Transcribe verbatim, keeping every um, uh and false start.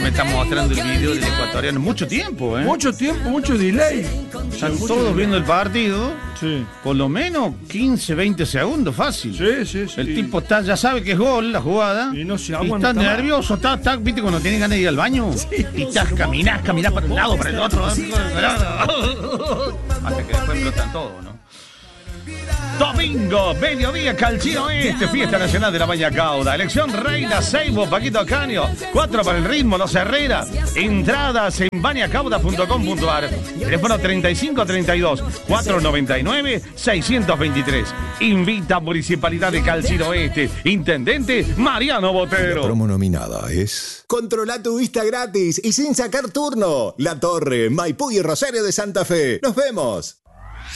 Me está mostrando el video del ecuatoriano. Mucho tiempo, ¿eh? Mucho tiempo, mucho delay. Están todos viendo el partido. Sí. Por lo menos quince, veinte segundos, fácil. Sí, sí, sí. El tipo está, ya sabe que es gol la jugada. Y no se y aguanta está más. nervioso, está, está, viste, cuando tiene ganas de ir al baño. Sí, y estás, caminás, caminás para un lado, para el otro. Hasta que después explotan todo, ¿no? Domingo, mediodía, Calchino Este, fiesta nacional de la Baña Cauda. Elección Reina, Seibo, Paquito Caño. Cuatro para el ritmo, Los Herrera. Entradas en baña cauda punto com punto ar. Teléfono treinta y cinco treinta y dos, cuatrocientos noventa y nueve, seiscientos veintitrés. Invita Municipalidad de Calchino Este. Intendente Mariano Botero. La promo nominada es... Controla tu vista gratis y sin sacar turno. La Torre, Maipú y Rosario de Santa Fe. Nos vemos.